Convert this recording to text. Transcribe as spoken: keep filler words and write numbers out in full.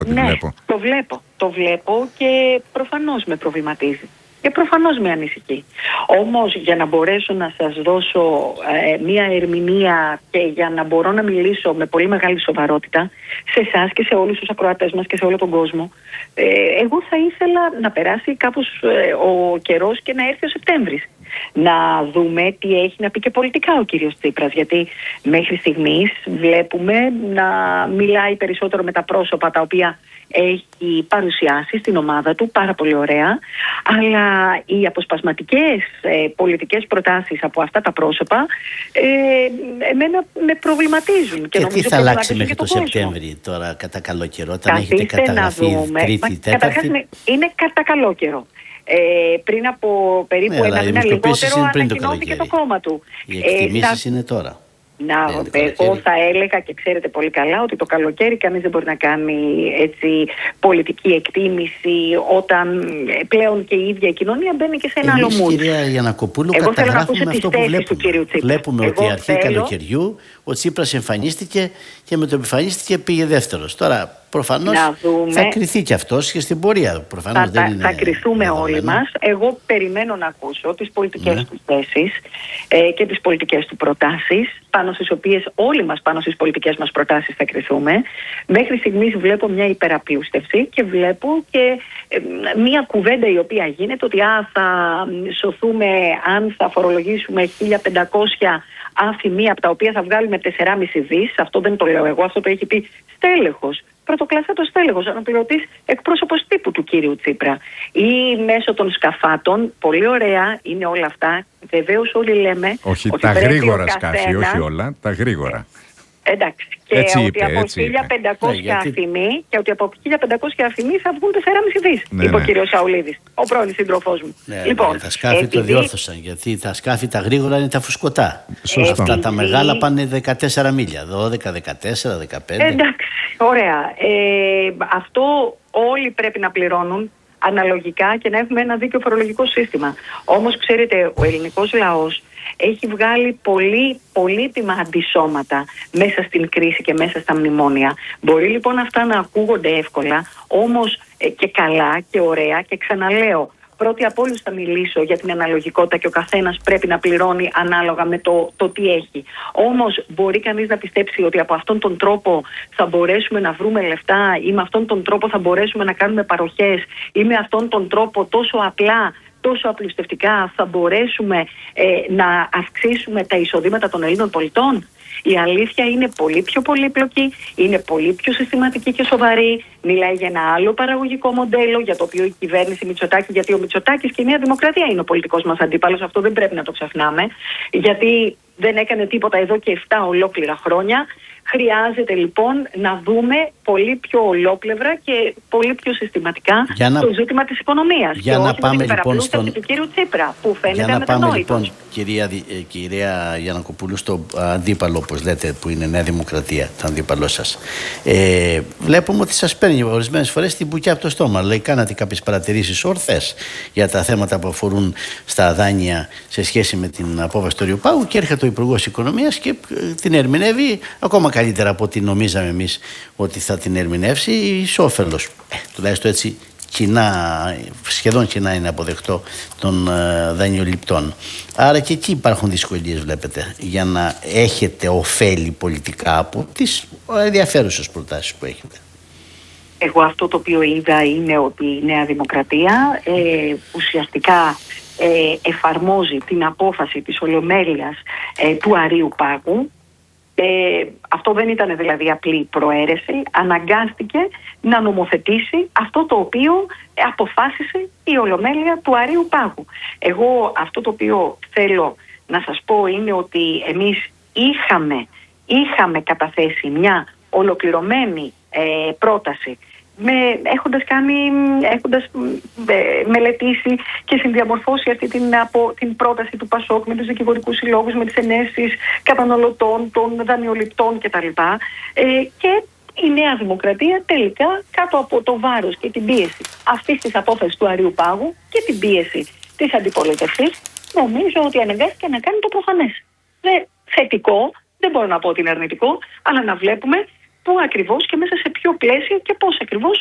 Ναι, βλέπω. το βλέπω. Το βλέπω και προφανώς με προβληματίζει. Και προφανώς με ανησυχεί. Όμως για να μπορέσω να σας δώσω ε, μία ερμηνεία και για να μπορώ να μιλήσω με πολύ μεγάλη σοβαρότητα σε εσάς και σε όλους τους ακροατές μας και σε όλο τον κόσμο, ε, εγώ θα ήθελα να περάσει κάπως ε, ο καιρός και να έρθει ο Σεπτέμβρης. Να δούμε τι έχει να πει και πολιτικά ο κύριος Τσίπρας, γιατί μέχρι στιγμής βλέπουμε να μιλάει περισσότερο με τα πρόσωπα τα οποία έχει παρουσιάσει στην ομάδα του, πάρα πολύ ωραία, αλλά οι αποσπασματικές ε, πολιτικές προτάσεις από αυτά τα πρόσωπα ε, εμένα με προβληματίζουν. Και, και τι θα αλλάξει μέχρι το Σεπτέμβρη τώρα, κατά καλό καιρό, όταν έχετε καταγραφεί τρίτη, τέταρτη? Καταρχάς είναι κατά καλό καιρό. Ε, πριν από περίπου ναι, ένα μήνα λιγότερο ανακοινώθηκε το, το κόμμα του. Οι εκτιμήσεις ε, είναι τώρα. Να, εγώ θα έλεγα και ξέρετε πολύ καλά ότι το καλοκαίρι κανείς δεν μπορεί να κάνει έτσι πολιτική εκτίμηση όταν πλέον και η ίδια η κοινωνία μπαίνει και σε ένα άλλο mood. Κυρία Γιαννακοπούλου, εγώ καταγράφουμε αυτό που βλέπουμε. Βλέπουμε εγώ ότι αρχή θέλω... καλοκαιριού ο Τσίπρας εμφανίστηκε και με το εμφανίστηκε πήγε δεύτερος. Τώρα προφανώς θα κριθεί και αυτός και στην πορεία. Προφανώς θα, δεν είναι θα κριθούμε όλοι μας. Εγώ περιμένω να ακούσω τις πολιτικές ναι. του θέσεις ε, και τις πολιτικές του προτάσεις, πάνω στις οποίες όλοι μας πάνω στις πολιτικές μας προτάσεις θα κριθούμε. Μέχρι στιγμής βλέπω μια υπεραπλούστευση και βλέπω και ε, μια κουβέντα η οποία γίνεται ότι α, θα σωθούμε αν θα φορολογήσουμε χίλια πεντακόσια αφημία από τα οποία θα βγάλουμε τέσσερα κόμμα πέντε δις. Αυτό δεν το λέω εγώ, αυτό το έχει πει στέλεχος. Πρωτοκλασσάτος στέλεχος, αναπληρωτής εκπρόσωπος τύπου του κύριου Τσίπρα. Ή μέσω των σκαφάτων, πολύ ωραία είναι όλα αυτά. Βεβαίως όλοι λέμε. Όχι ότι τα γρήγορα καθένα... σκάφη, όχι όλα, τα γρήγορα. Εντάξει. Και έτσι ότι είπε, από χίλια πεντακόσια ναι, αφημί και ότι από χίλια πεντακόσια αφημί θα βγουν τέσσερα κόμμα πέντε δις, ναι, είπε ναι. ο κύριος Σαουλίδης, ο πρώην σύντροφός μου. Ναι, λοιπόν, ναι, τα σκάφη επειδή... το διόρθωσαν, γιατί τα σκάφη τα γρήγορα είναι τα φουσκωτά. Σωστό. Αυτά τα μεγάλα πάνε δεκατέσσερα μίλια, δώδεκα, δεκατέσσερα, δεκαπέντε. Εντάξει, ωραία. Ε, αυτό όλοι πρέπει να πληρώνουν αναλογικά και να έχουμε ένα δίκαιο φορολογικό σύστημα. Όμως, ξέρετε, ο ελληνικός λαός έχει βγάλει πολύ πολύτιμα αντισώματα μέσα στην κρίση και μέσα στα μνημόνια. Μπορεί λοιπόν αυτά να ακούγονται εύκολα, όμως ε, και καλά και ωραία, και ξαναλέω, πρώτη από όλους θα μιλήσω για την αναλογικότητα και ο καθένας πρέπει να πληρώνει ανάλογα με το, το τι έχει. Όμως μπορεί κανείς να πιστέψει ότι από αυτόν τον τρόπο θα μπορέσουμε να βρούμε λεφτά ή με αυτόν τον τρόπο θα μπορέσουμε να κάνουμε παροχές ή με αυτόν τον τρόπο τόσο απλά, τόσο απλουστευτικά θα μπορέσουμε ε, να αυξήσουμε τα εισοδήματα των Ελλήνων πολιτών? Η αλήθεια είναι πολύ πιο πολύπλοκη, είναι πολύ πιο συστηματική και σοβαρή. Μιλάει για ένα άλλο παραγωγικό μοντέλο, για το οποίο η κυβέρνηση Μητσοτάκη, γιατί ο Μητσοτάκης και η Νέα Δημοκρατία είναι ο πολιτικός μας αντίπαλος, αυτό δεν πρέπει να το ξεχνάμε, γιατί δεν έκανε τίποτα εδώ και επτά ολόκληρα χρόνια. Χρειάζεται λοιπόν να δούμε πολύ πιο ολόπλευρα και πολύ πιο συστηματικά να... το ζήτημα της οικονομίας. Για και να όχι πάμε με την λοιπόν στον... του κύριου Τσίπρα, που φαίνεται Για να πάμε αμετανόητος. λοιπόν, κυρία, κυρία Γιαννακοπούλου, στο αντίπαλο, όπως λέτε, που είναι Νέα Δημοκρατία, το αντίπαλό σας. Ε, βλέπουμε ότι σας παίρνει ορισμένες φορές την μπουκιά από το στόμα. Λέει, κάνατε κάποιες παρατηρήσεις ορθές για τα θέματα που αφορούν στα δάνεια σε σχέση με την απόφαση του Ριοπάγου και έρχεται ο Υπουργός Οικονομίας και την ερμηνεύει ακόμα καλύτερα από ό,τι νομίζαμε εμείς ότι θα την ερμηνεύσει εις όφελος. Ε, τουλάχιστον έτσι κοινά, σχεδόν κοινά είναι αποδεκτό των ε, δανειοληπτών. Άρα και εκεί υπάρχουν δυσκολίες, βλέπετε, για να έχετε ωφέλη πολιτικά από τις ενδιαφέρουσες προτάσεις που έχετε. Εγώ αυτό το οποίο είδα είναι ότι η Νέα Δημοκρατία ε, ουσιαστικά ε, εφαρμόζει την απόφαση της Ολομέλειας ε, του Αρείου Πάγου. Ε, αυτό δεν ήταν δηλαδή απλή προαίρεση, αναγκάστηκε να νομοθετήσει αυτό το οποίο αποφάσισε η Ολομέλεια του Αρείου Πάγου. Εγώ αυτό το οποίο θέλω να σας πω είναι ότι εμείς είχαμε, είχαμε καταθέσει μια ολοκληρωμένη ε, πρόταση με, έχοντας, κάνει, έχοντας ε, μελετήσει και συνδιαμορφώσει αυτή την, από, την πρόταση του ΠΑΣΟΚ με τους δικηγορικούς συλλόγους, με τις ενέσεις καταναλωτών, των δανειοληπτών κτλ. Ε, και η Νέα Δημοκρατία τελικά κάτω από το βάρος και την πίεση αυτής της απόφασης του Αρείου Πάγου και την πίεση της αντιπολίτευσης, νομίζω ότι αναγκάστηκε να κάνει το προφανές. Δε, θετικό, δεν μπορώ να πω ότι είναι αρνητικό, αλλά να βλέπουμε πού ακριβώς και μέσα σε ποιο πλαίσιο και πώς ακριβώς